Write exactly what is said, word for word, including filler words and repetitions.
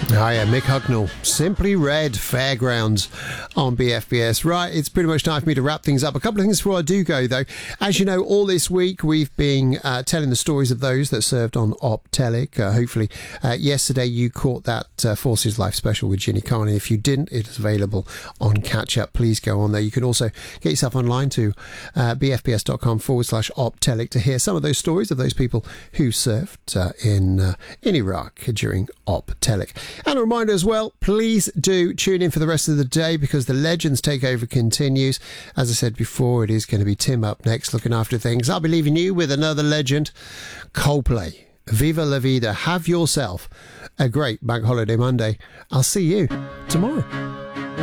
Hiya, Mick Hucknall, Simply Red, Fairgrounds on B F B S. Right, it's pretty much time for me to wrap things up. A couple of things before I do go, though. As you know, all this week we've been uh, telling the stories of those that served on Optelic. Uh, hopefully, uh, yesterday you caught that uh, Forces Life special with Ginny Carney. If you didn't, it is available on Catch Up. Please go on there. You can also get yourself online to uh, bfbs.com forward slash Optelic to hear some of those stories of those people who served uh, in, uh, in Iraq during Optelic. And a reminder as well, please do tune in for the rest of the day because the Legends Takeover continues. As I said before, it is going to be Tim up next looking after things. I'll be leaving you with another legend, Coldplay. Viva la vida. Have yourself a great Bank Holiday Monday. I'll see you tomorrow.